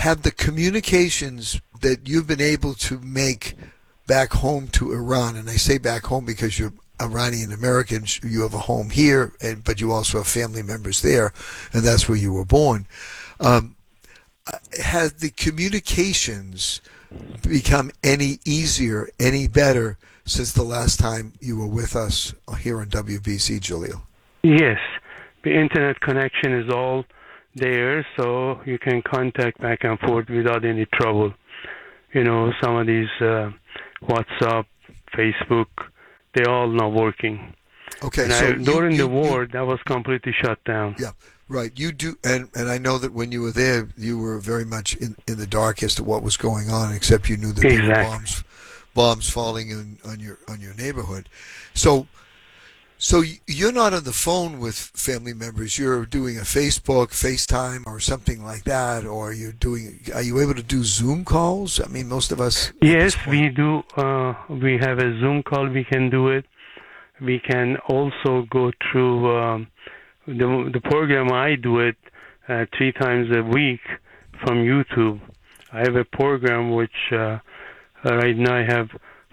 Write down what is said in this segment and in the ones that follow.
have the communications that you've been able to make back home to Iran, and I say back home because you're Iranian Americans, you have a home here, but you also have family members there, and that's where you were born. Um, has the communications become any easier, any better since the last time you were with us here on WBZ, Jaleel? Yes, the internet connection is all there, so you can contact back and forth without any trouble. Some of these WhatsApp, Facebook, they're all not working. Okay, during the war, that was completely shut down. Yeah, right. You do, and I know that when you were there, you were very much in the dark as to what was going on, except you knew that there were bombs falling on your neighborhood. So you're not on the phone with family members. You're doing a FaceTime, or something like that, or are you able to do Zoom calls? I mean, most of us. Yes, we do. We have a Zoom call. We can do it. We can also go through the program. I do it 3 times a week from YouTube. I have a program which right now I have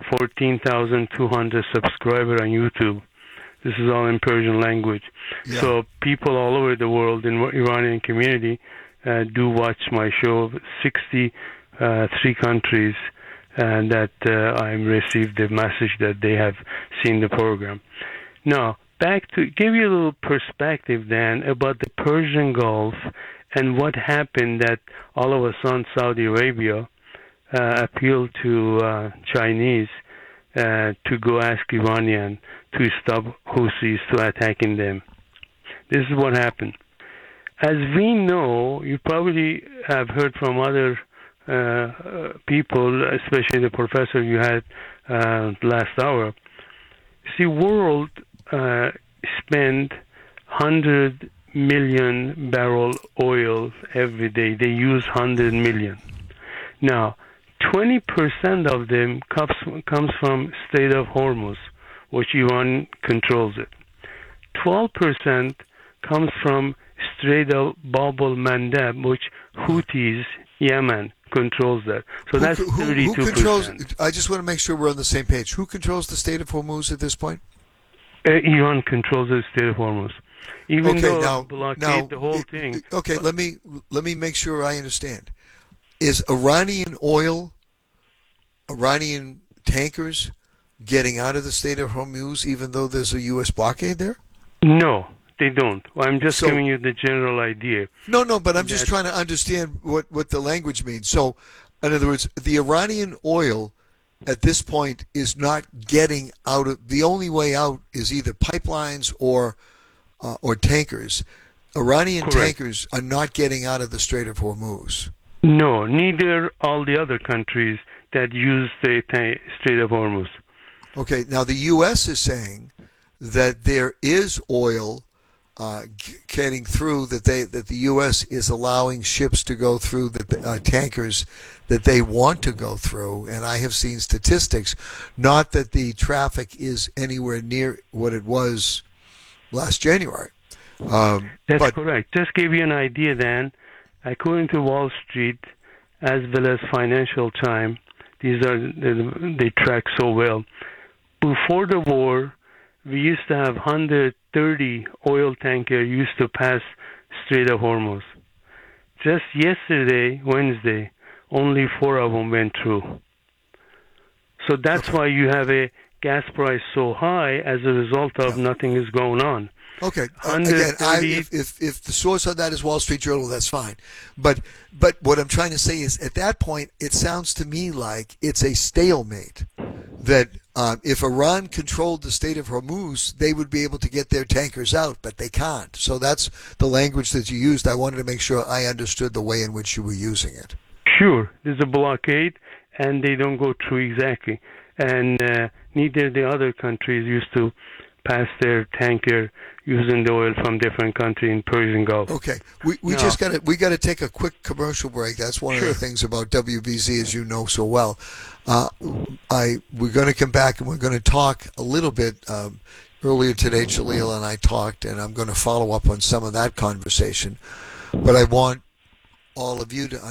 14,200 subscribers on YouTube. This is all in Persian language. Yeah. So people all over the world in the Iranian community do watch my show. 63 countries that I received the message that they have seen the program. Now, back to give you a little perspective then about the Persian Gulf and what happened that all of a sudden Saudi Arabia appealed to Chinese to go ask Iranian to stop Houthis to attacking them. This is what happened. As we know, you probably have heard from other people, especially the professor you had last hour. See, world spend 100 million barrel oil every day. They use 100 million. Now, 20% of them comes from Strait of Hormuz, which Iran controls it. 12% comes from Strait of Bab el-Mandeb, which Houthis, Yemen, controls that. So that's 32%. Who controls? I just want to make sure we're on the same page. Who controls the Strait of Hormuz at this point? Iran controls the Strait of Hormuz. Even though blockade the whole thing. Okay, let me make sure I understand. Is Iranian oil, Iranian tankers getting out of the Strait of Hormuz even though there's a U.S. blockade there? No, they don't. I'm just giving you the general idea. No, but I'm just trying to understand what the language means. So, in other words, the Iranian oil at this point is not getting out of, the only way out is either pipelines or tankers. Iranian tankers are not getting out of the Strait of Hormuz. No, neither all the other countries that use the Strait of Hormuz. Okay, now the U.S. is saying that there is oil getting through, that the U.S. is allowing ships to go through, the tankers that they want to go through, and I have seen statistics, not that the traffic is anywhere near what it was last January. That's correct. Just give you an idea then. According to Wall Street, as well as Financial Times, these are they track so well. Before the war, we used to have 130 oil tankers used to pass Strait of Hormuz. Just yesterday, Wednesday, only 4 of them went through. So that's why you have a gas price so high as a result of nothing is going on. Okay. Again, if the source on that is Wall Street Journal, that's fine. But what I'm trying to say is, at that point, it sounds to me like it's a stalemate. That if Iran controlled the Strait of Hormuz, they would be able to get their tankers out, but they can't. So that's the language that you used. I wanted to make sure I understood the way in which you were using it. Sure. There's a blockade, and they don't go through exactly. And neither the other countries used to pass their tanker using the oil from different countries in Persian Gulf. Okay, we got to take a quick commercial break. That's one of the things about WBZ, as you know so well. We're going to come back and we're going to talk a little bit. Earlier today, Jaleel and I talked, and I'm going to follow up on some of that conversation. But I want all of you to